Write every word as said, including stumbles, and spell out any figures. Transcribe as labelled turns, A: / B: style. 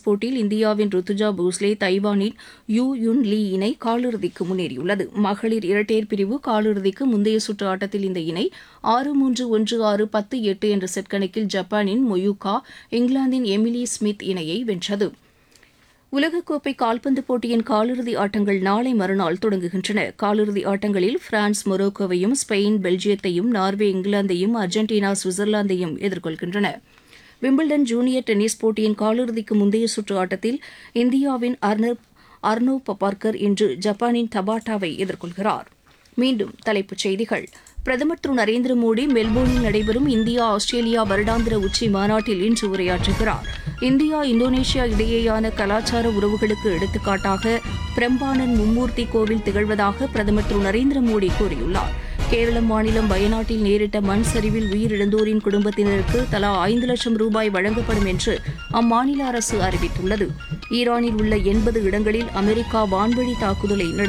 A: போட்டியில் இந்தியாவின் Rutuja Bhosale தைவானின் you Yun லீ இணை காலிறுதிக்கு முன்னேறியுள்ளது. மகளிர் இரட்டையர் பிரிவு காலிறுதிக்கு முந்தைய சுற்று ஆட்டத்தில் இந்த இணை ஆறு மூன்று ஒன்று ஆறு பத்து எட்டு என்ற செட் கணக்கில் ஜப்பானின் மொயூகா இங்கிலாந்தின் எமிலி ஸ்மித் இணையை வென்றது. உலகக்கோப்பை கால்பந்து போட்டியின் காலிறுதி ஆட்டங்கள் நாளை மறுநாள் தொடங்குகின்றன. காலிறுதி ஆட்டங்களில் பிரான்ஸ் மொரோக்கோவையும், ஸ்பெயின் பெல்ஜியத்தையும், நார்வே இங்கிலாந்தையும், அர்ஜென்டினா சுவிட்சர்லாந்தையும் எதிர்கொள்கின்றன. விம்பிள்டன் ஜூனியர் டென்னிஸ் போட்டியின் காலிறுதிக்கு முந்தைய சுற்று ஆட்டத்தில் இந்தியாவின் அர்னப் அர்னோ பபார்கர் இன்று ஜப்பானின் தபாட்டாவை எதிர்கொள்கிறார். மீண்டும் தலைப்புச் செய்திகள். பிரதமர் திரு நரேந்திர மோடி மெல்போர்னில் நடைபெறும் இந்தியா ஆஸ்திரேலியா வருடாந்திர உச்சி மாநாட்டில் இன்று உரையாற்றுகிறார். இந்தியா இந்தோனேஷியா இடையேயான கலாச்சார உறவுகளுக்கு எடுத்துக்காட்டாக பிரம்பானன் மும்மூர்த்தி கோவில் திகழ்வதாக பிரதமர் திரு நரேந்திர மோடி கூறியுள்ளார். கேரள மாநிலம் வயநாட்டில் நேரிட்ட மண் சரிவில் உயிரிழந்தோரின் குடும்பத்தினருக்கு தலா ஐந்து லட்சம் ரூபாய் வழங்கப்படும் என்று அம்மாநில அரசு அறிவித்துள்ளது. ஈரானில் உள்ள எண்பது இடங்களில் அமெரிக்கா வான்வழி தாக்குதலை